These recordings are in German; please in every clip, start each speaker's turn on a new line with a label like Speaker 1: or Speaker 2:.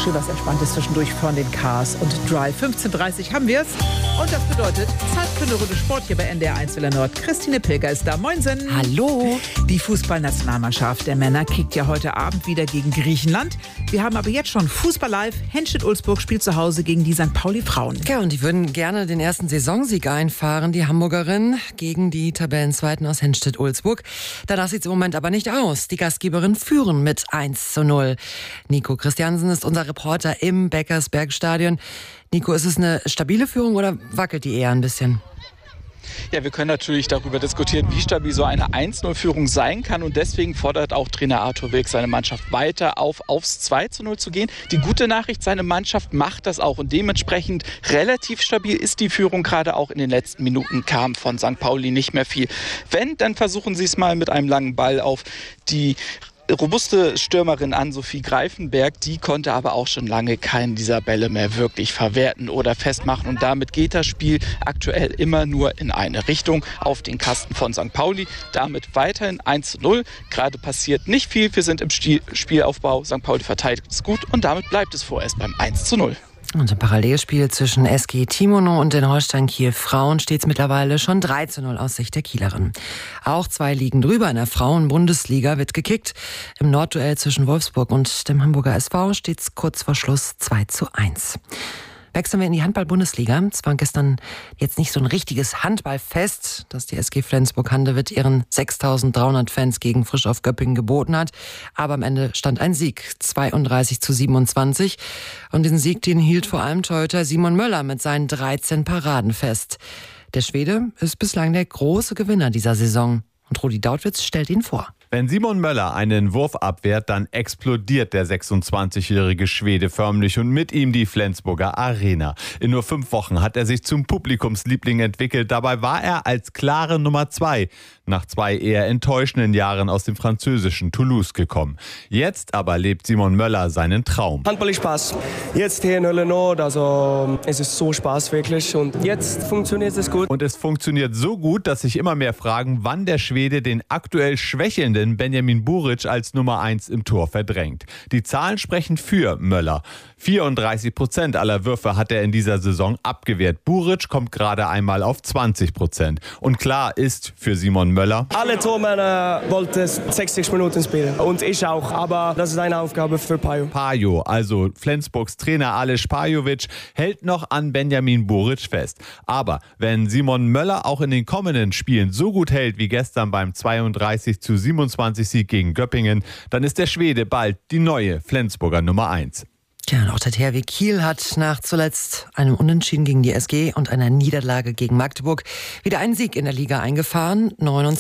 Speaker 1: schön was Entspanntes zwischendurch von den Cars und Drive. 15:30 haben wir es. Und das bedeutet Zeit für eine Runde Sport hier bei NDR 1 Welle Nord. Christine Pilger ist da. Moinsen.
Speaker 2: Hallo.
Speaker 1: Die Fußballnationalmannschaft der Männer kickt ja heute Abend wieder gegen Griechenland. Wir haben aber jetzt schon Fußball live. Henstedt-Ulzburg spielt zu Hause gegen die St. Pauli Frauen.
Speaker 2: Ja, und die würden gerne den ersten Saisonsieg einfahren, die Hamburgerinnen, gegen die Tabellenzweiten aus Henstedt-Ulzburg. Danach sieht es im Moment aber nicht aus. Die Gastgeberinnen führen mit 1:0. Nico Christiansen ist unser Reporter im Beckersbergstadion. Nico, ist es eine stabile Führung oder wackelt die eher ein bisschen?
Speaker 3: Ja, wir können natürlich darüber diskutieren, wie stabil so eine 1:0-Führung sein kann. Und deswegen fordert auch Trainer Arthur Wilk seine Mannschaft weiter aufs 2:0 zu gehen. Die gute Nachricht, seine Mannschaft macht das auch. Und dementsprechend relativ stabil ist die Führung. Gerade auch in den letzten Minuten kam von St. Pauli nicht mehr viel. Wenn, dann versuchen sie es mal mit einem langen Ball auf die robuste Stürmerin Ann-Sophie Greifenberg, die konnte aber auch schon lange keinen dieser Bälle mehr wirklich verwerten oder festmachen. Und damit geht das Spiel aktuell immer nur in eine Richtung, auf den Kasten von St. Pauli. Damit weiterhin 1:0. Gerade passiert nicht viel. Wir sind im Spielaufbau. St. Pauli verteidigt es gut und damit bleibt es vorerst beim 1:0.
Speaker 2: Und im Parallelspiel zwischen SG Timono und den Holstein Kiel Frauen steht es mittlerweile schon 3:0 aus Sicht der Kielerinnen. Auch 2 Ligen drüber in der Frauen-Bundesliga wird gekickt. Im Nordduell zwischen Wolfsburg und dem Hamburger SV steht es kurz vor Schluss 2:1. Wechseln wir in die Handball-Bundesliga. Es war gestern jetzt nicht so ein richtiges Handballfest, das die SG Flensburg-Handewitt ihren 6.300 Fans gegen Frisch auf Göppingen geboten hat. Aber am Ende stand ein Sieg, 32:27. Und diesen Sieg, den hielt vor allem Torhüter Simon Möller mit seinen 13 Paraden fest. Der Schwede ist bislang der große Gewinner dieser Saison. Und Rudi Dautwitz stellt ihn vor.
Speaker 4: Wenn Simon Möller einen Wurf abwehrt, dann explodiert der 26-jährige Schwede förmlich und mit ihm die Flensburger Arena. In nur 5 Wochen hat er sich zum Publikumsliebling entwickelt. Dabei war er als klare Nummer 2 nach 2 eher enttäuschenden Jahren aus dem französischen Toulouse gekommen. Jetzt aber lebt Simon Möller seinen Traum.
Speaker 5: Handball ist Spaß. Jetzt hier in Hölle Nord, also es ist so Spaß wirklich und jetzt funktioniert es gut.
Speaker 4: Und es funktioniert so gut, dass sich immer mehr fragen, wann der Schwede den aktuell schwächelnden Benjamin Buric als Nummer 1 im Tor verdrängt. Die Zahlen sprechen für Möller. 34% aller Würfe hat er in dieser Saison abgewehrt. Buric kommt gerade einmal auf 20%. Und klar ist für Simon Möller:
Speaker 5: Alle Tormänner wollten 60 Minuten spielen und ich auch, aber das ist eine Aufgabe für Pajo.
Speaker 4: Pajo, also Flensburgs Trainer Aleš Pajovic, hält noch an Benjamin Buric fest. Aber wenn Simon Möller auch in den kommenden Spielen so gut hält wie gestern beim 32:27 Sieg gegen Göppingen, dann ist der Schwede bald die neue Flensburger Nummer 1.
Speaker 2: Ja, und auch der THW Kiel hat nach zuletzt einem Unentschieden gegen die SG und einer Niederlage gegen Magdeburg wieder einen Sieg in der Liga eingefahren.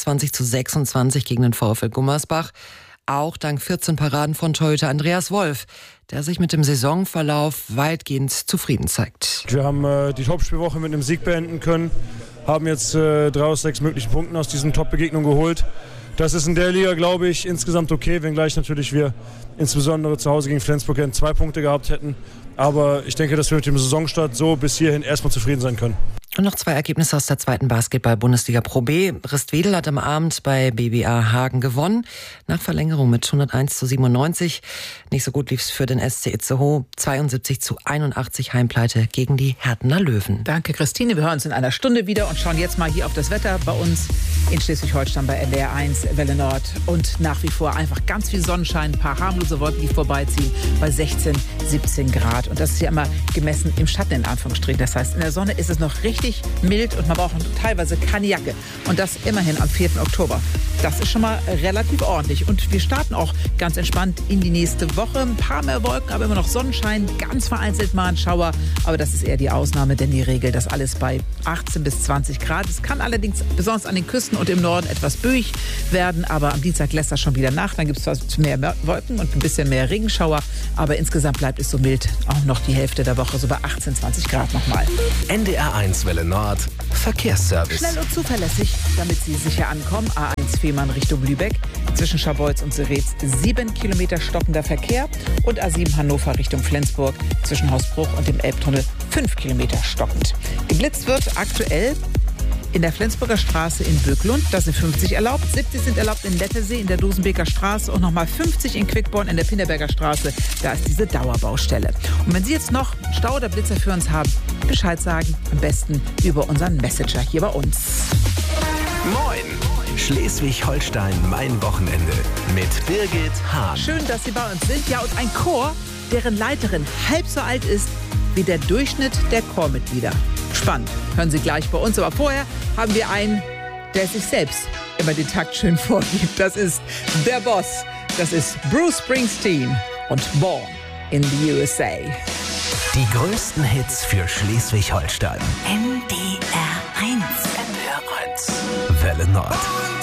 Speaker 2: 29:26 gegen den VfL Gummersbach. Auch dank 14 Paraden von Torhüter Andreas Wolf, der sich mit dem Saisonverlauf weitgehend zufrieden zeigt.
Speaker 6: Wir haben die Topspielwoche mit einem Sieg beenden können, haben jetzt 3 aus 6 möglichen Punkten aus diesen Top-Begegnungen geholt. Das ist in der Liga, glaube ich, insgesamt okay, wenngleich natürlich wir insbesondere zu Hause gegen Flensburg 2 Punkte gehabt hätten. Aber ich denke, dass wir mit dem Saisonstart so bis hierhin erstmal zufrieden sein können.
Speaker 2: Und noch 2 Ergebnisse aus der 2. Basketball-Bundesliga Pro B. Ristwedel hat am Abend bei BBA Hagen gewonnen. Nach Verlängerung mit 101:97. Nicht so gut lief es für den SC Itzehoe. 72:81 Heimpleite gegen die Hertener Löwen.
Speaker 1: Danke, Christine. Wir hören uns in einer Stunde wieder und schauen jetzt mal hier auf das Wetter bei uns in Schleswig-Holstein bei NDR 1 Welle Nord. Und nach wie vor einfach ganz viel Sonnenschein, ein paar harmlose Wolken, die vorbeiziehen, bei 16, 17 Grad. Und das ist ja immer gemessen im Schatten in Anführungsstrichen. Das heißt, in der Sonne ist es noch richtig mild und man braucht teilweise keine Jacke. Und das immerhin am 4. Oktober. Das ist schon mal relativ ordentlich. Und wir starten auch ganz entspannt in die nächste Woche. Ein paar mehr Wolken, aber immer noch Sonnenschein. Ganz vereinzelt mal ein Schauer. Aber das ist eher die Ausnahme, denn die Regel, das alles bei 18 bis 20 Grad. Es kann allerdings besonders an den Küsten und im Norden etwas böig werden. Aber am Dienstag lässt das schon wieder nach. Dann gibt es zwar mehr Wolken und ein bisschen mehr Regenschauer. Aber insgesamt bleibt es so mild. Auch noch die Hälfte der Woche, so bei 18, 20 Grad nochmal.
Speaker 7: NDR 1 Welle Nord Verkehrsservice.
Speaker 1: Schnell und zuverlässig, damit Sie sicher ankommen. A1 Fehmarn Richtung Lübeck. Zwischen Scharbeutz und Seretz 7 Kilometer stockender Verkehr. Und A7 Hannover Richtung Flensburg. Zwischen Hausbruch und dem Elbtunnel 5 Kilometer stockend. Geblitzt wird aktuell in der Flensburger Straße in Böcklund. Da sind 50 erlaubt. 70 sind erlaubt in Lettesee in der Dosenbeker Straße und nochmal 50 in Quickborn in der Pinneberger Straße. Da ist diese Dauerbaustelle. Und wenn Sie jetzt noch Stau oder Blitzer für uns haben, Bescheid sagen. Am besten über unseren Messenger hier bei uns.
Speaker 7: Moin! Schleswig-Holstein, mein Wochenende mit Birgit Hahn.
Speaker 1: Schön, dass Sie bei uns sind. Ja, und ein Chor, deren Leiterin halb so alt ist wie der Durchschnitt der Chormitglieder. Spannend. Hören Sie gleich bei uns. Aber vorher haben wir einen, der sich selbst immer den Takt schön vorgibt. Das ist der Boss. Das ist Bruce Springsteen und Born in the USA.
Speaker 7: Die größten Hits für Schleswig-Holstein.
Speaker 8: NDR 1.
Speaker 7: NDR 1. Welle Nord.